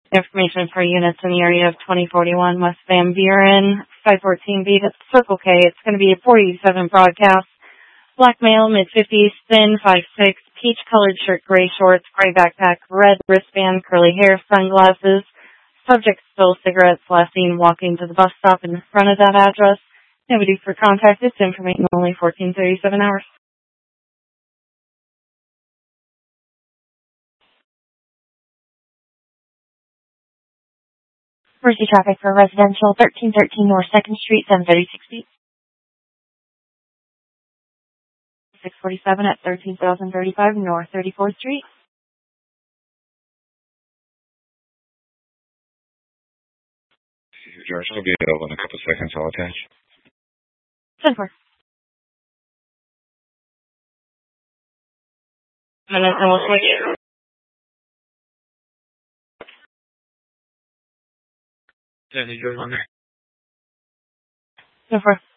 Information for units in the area of 2041 West Van Buren, 514B, that's Circle K. It's going to be a 47 broadcast. Black male, mid-50s, thin, 5'6", peach-colored shirt, gray shorts, gray backpack, red wristband, curly hair, sunglasses. Subject still cigarettes, last seen walking to the bus stop in front of that address. Nobody for contact. This information only 1437 hours. Mercy traffic for residential, 1313 North 2nd Street, 736 feet. 647 at 13,035 North 34th Street. George, I'll be available in a couple seconds. I'll attach. 10-4. Minute, and we'll switch. Yeah, you go on there. 10-4.